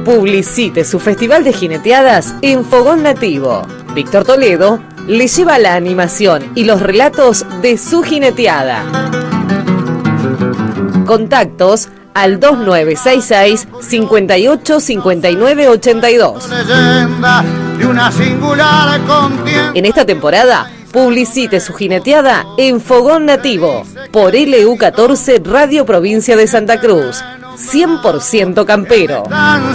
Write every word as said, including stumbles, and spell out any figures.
Publicite su festival de jineteadas en Fogón Nativo. Víctor Toledo le lleva la animación y los relatos de su jineteada. Contactos al dos nueve seis seis, cinco ocho, cinco nueve ocho dos. En esta temporada, publicite su jineteada en Fogón Nativo por L U catorce Radio Provincia de Santa Cruz. cien por ciento campero.